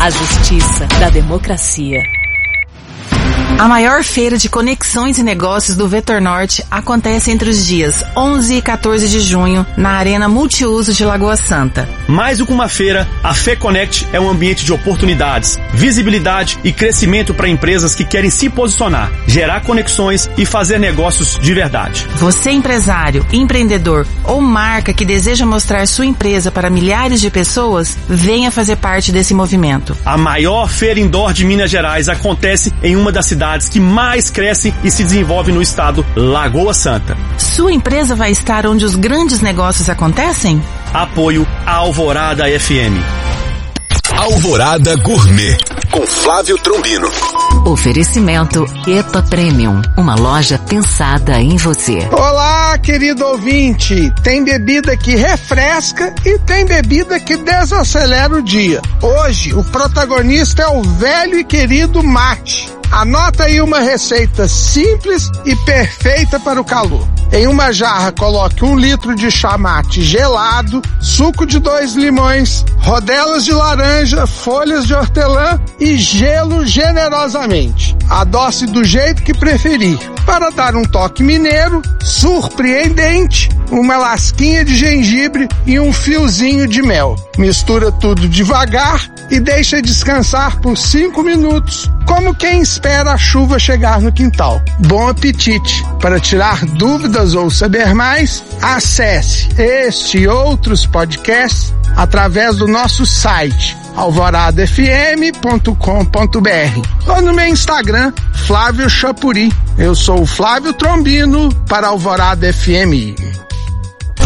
A justiça da democracia. A maior feira de conexões e negócios do Vetor Norte acontece entre os dias 11 e 14 de junho na Arena Multiuso de Lagoa Santa. Mais do que uma feira, a FEConnect é um ambiente de oportunidades, visibilidade e crescimento para empresas que querem se posicionar, gerar conexões e fazer negócios de verdade. Você, empresário, empreendedor ou marca que deseja mostrar sua empresa para milhares de pessoas, venha fazer parte desse movimento. A maior feira indoor de Minas Gerais acontece em uma das cidades que mais crescem e se desenvolvem no estado, Lagoa Santa. Sua empresa vai estar onde os grandes negócios acontecem? Apoio a Alvorada FM. Alvorada Gourmet, com Flávio Trombino. Oferecimento EPA Premium, uma loja pensada em você. Olá, querido ouvinte. Tem bebida que refresca e tem bebida que desacelera o dia. Hoje, o protagonista é o velho e querido mate. Anota aí uma receita simples e perfeita para o calor. Em uma jarra, coloque 1 litro de chá mate gelado, suco de 2 limões, rodelas de laranja, folhas de hortelã e gelo generosamente. Adoce do jeito que preferir. Para dar um toque mineiro, surpreendente, uma lasquinha de gengibre e um fiozinho de mel. Mistura tudo devagar e deixa descansar por 5 minutos, como quem espera a chuva chegar no quintal. Bom apetite! Para tirar dúvidas ou saber mais, acesse este e outros podcasts através do nosso site alvoradafm.com.br ou no meu Instagram, Flávio Chapuri. Eu sou o Flávio Trombino para Alvorada FM.